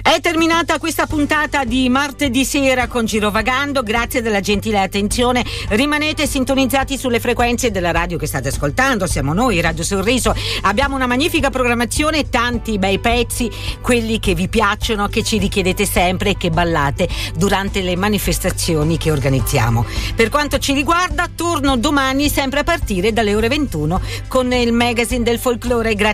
È terminata questa puntata di martedì sera con Girovagando, grazie della gentile attenzione. Rimanete sintonizzati sulle frequenze della radio che state ascoltando, siamo noi, Radio Sorriso. Abbiamo una magnifica programmazione, tanti bei pezzi, quelli che vi piacciono, che ci richiedete sempre e che ballate durante le manifestazioni che organizziamo. Per quanto ci riguarda, torno domani sempre a partire dalle ore 21 con il magazine del folklore. Grazie